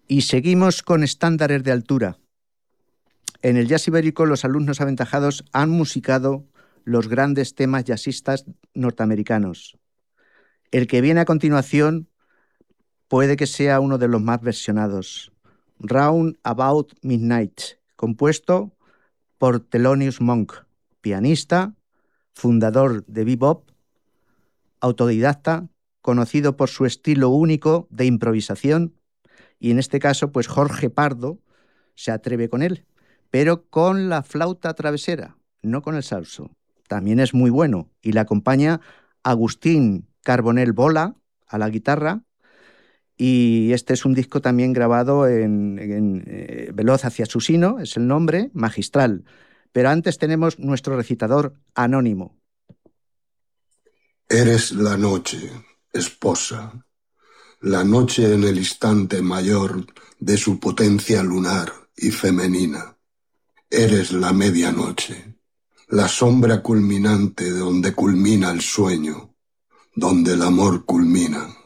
Y seguimos con estándares de altura. En el jazz ibérico, los alumnos aventajados han musicado los grandes temas jazzistas norteamericanos. El que viene a continuación puede que sea uno de los más versionados. Round About Midnight, compuesto por Thelonious Monk, pianista, fundador de bebop, autodidacta, conocido por su estilo único de improvisación, y en este caso, pues Jorge Pardo se atreve con él, pero con la flauta travesera, no con el saxo. También es muy bueno, y le acompaña Agustín Carbonell Bola a la guitarra, y este es un disco también grabado en Veloz hacia Susino, es el nombre, magistral. Pero antes tenemos nuestro recitador anónimo. Eres la noche, esposa, la noche en el instante mayor de su potencia lunar y femenina. Eres la medianoche, la sombra culminante donde culmina el sueño, donde el amor culmina.